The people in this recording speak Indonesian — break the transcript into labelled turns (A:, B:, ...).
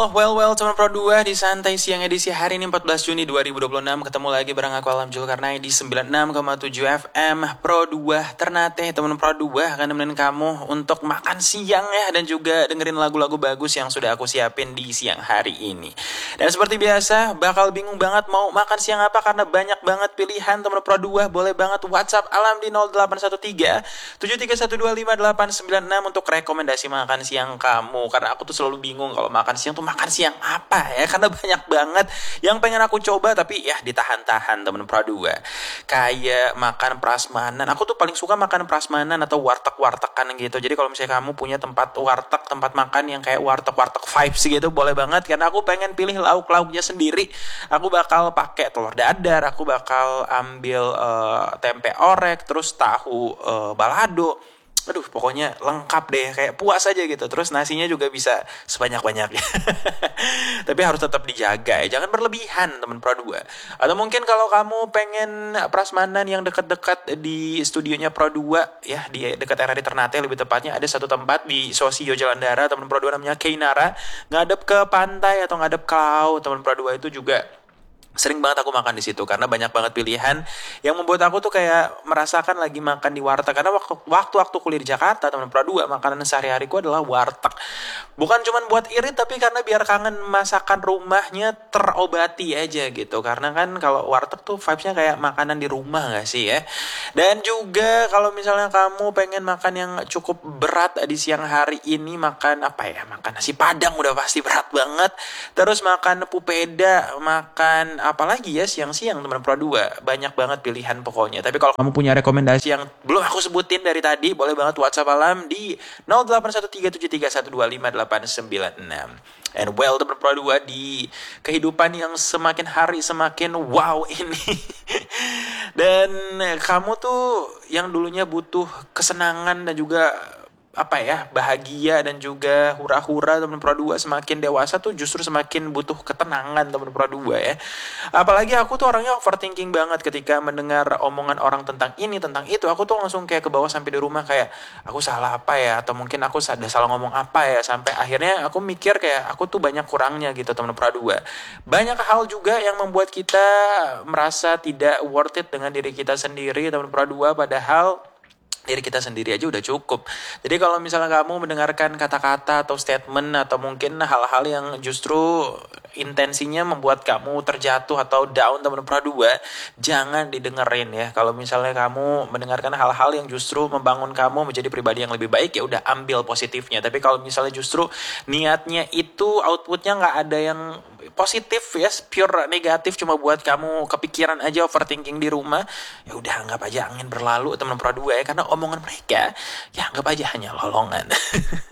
A: Well, teman Pro 2 di Santai Siang edisi hari ini 14 Juni 2026 ketemu lagi bareng aku Alam Zulkarnain di 96,7 FM Pro 2 Ternate. Teman Pro 2 akan nemenin kamu untuk makan siang ya, dan juga dengerin lagu-lagu bagus yang sudah aku siapin di siang hari ini. Dan seperti biasa bakal bingung banget mau makan siang apa karena banyak banget pilihan. Teman Pro 2 boleh banget WhatsApp Alam di 0813 731255896 untuk rekomendasi makan siang kamu, karena aku tuh selalu bingung kalau makan siang tuh makan siang apa ya, karena banyak banget yang pengen aku coba tapi ya ditahan-tahan temen Pro 2. Kayak makan prasmanan, aku tuh paling suka makan prasmanan atau warteg-wartegan gitu. Jadi kalau misalnya kamu punya tempat warteg, tempat makan yang kayak warteg-warteg vibes gitu, boleh banget, karena aku pengen pilih lauk-lauknya sendiri. Aku bakal pakai telur dadar, aku bakal ambil tempe orek, terus tahu balado. Aduh, pokoknya lengkap deh, kayak puas aja gitu. Terus nasinya juga bisa sebanyak-banyaknya. Tapi harus tetap dijaga ya, jangan berlebihan teman Pro 2. Atau mungkin kalau kamu pengen prasmanan yang dekat-dekat di studionya Pro 2 ya, di dekat RRI Ternate lebih tepatnya, ada satu tempat di Sosio Jalandara teman Pro 2 namanya Keinara, ngadep ke pantai atau ngadep ke laut. Teman Pro 2 itu juga sering banget aku makan di situ karena banyak banget pilihan yang membuat aku tuh kayak merasakan lagi makan di warteg. Karena waktu kuliah di Jakarta, teman Pro 2, makanan sehari-hariku adalah warteg. Bukan cuman buat irit, tapi karena biar kangen masakan rumahnya terobati aja gitu. Karena kan kalau warteg tuh vibes-nya kayak makanan di rumah gak sih ya. Dan juga kalau misalnya kamu pengen makan yang cukup berat di siang hari ini, makan apa ya? Makan nasi Padang udah pasti berat banget. Terus makan pupeda, makan apalagi ya siang-siang teman Pro 2, banyak banget pilihan pokoknya. Tapi kalau kamu punya rekomendasi yang belum aku sebutin dari tadi, boleh banget WhatsApp Alam di 081373125896. And well, teman Pro 2, di kehidupan yang semakin hari semakin wow ini dan kamu tuh yang dulunya butuh kesenangan dan juga apa ya, bahagia dan juga hura-hura teman Pro 2, semakin dewasa tuh justru semakin butuh ketenangan teman Pro 2 ya. Apalagi aku tuh orangnya overthinking banget ketika mendengar omongan orang tentang ini, tentang itu. Aku tuh langsung kayak ke bawah sampai di rumah, kayak aku salah apa ya, atau mungkin aku salah ngomong apa ya, sampai akhirnya aku mikir kayak aku tuh banyak kurangnya gitu teman Pro 2. Banyak hal juga yang membuat kita merasa tidak worth it dengan diri kita sendiri teman Pro 2, padahal diri kita sendiri aja udah cukup. Jadi kalau misalnya kamu mendengarkan kata-kata atau statement atau mungkin hal-hal yang justru intensinya membuat kamu terjatuh atau down teman Pro 2, jangan didengerin ya. Kalau misalnya kamu mendengarkan hal-hal yang justru membangun kamu menjadi pribadi yang lebih baik, ya udah ambil positifnya. Tapi kalau misalnya justru niatnya itu outputnya nggak ada yang positif ya, pure negatif, cuma buat kamu kepikiran aja, overthinking di rumah, ya udah anggap aja angin berlalu teman Pro 2 ya, karena omongan mereka ya anggap aja hanya lolongan.